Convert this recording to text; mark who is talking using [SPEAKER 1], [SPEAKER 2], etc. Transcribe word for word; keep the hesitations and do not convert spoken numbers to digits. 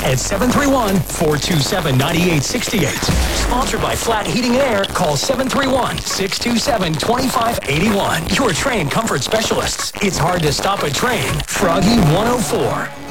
[SPEAKER 1] at seven three one, four two seven, nine eight six eight. Sponsored by Flat Heating and Air. Call seven three one, six two seven, two five eight one. Your train comfort specialists. It's hard to stop a train. Froggy one oh four.